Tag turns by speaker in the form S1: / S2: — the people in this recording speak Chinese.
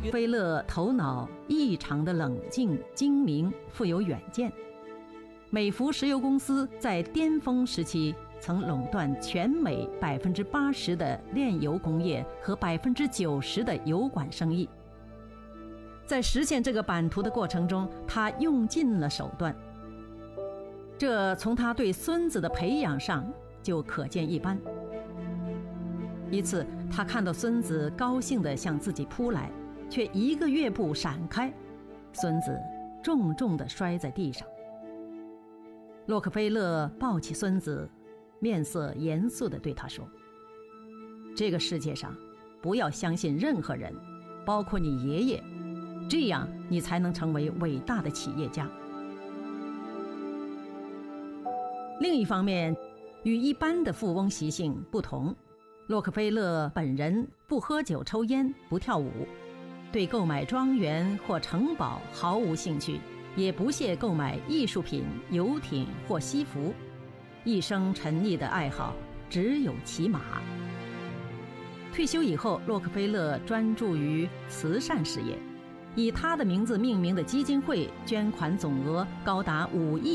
S1: 菲勒头脑异常的冷静、精明，富有远见。美孚石油公司在巅峰时期曾垄断全美80%的炼油工业和90%的油管生意。在实现这个版图的过程中，他用尽了手段，这从他对孙子的培养上就可见一斑。一次，他看到孙子高兴地向自己扑来，却一个跃步闪开，孙子重重地摔在地上。洛克菲勒抱起孙子，面色严肃地对他说：这个世界上不要相信任何人，包括你爷爷，这样你才能成为伟大的企业家。另一方面，与一般的富翁习性不同，洛克菲勒本人不喝酒抽烟，不跳舞，对购买庄园或城堡毫无兴趣，也不屑购买艺术品、游艇或西服，一生沉溺的爱好只有骑马。退休以后，洛克菲勒专注于慈善事业，以他的名字命名的基金会捐款总额高达5亿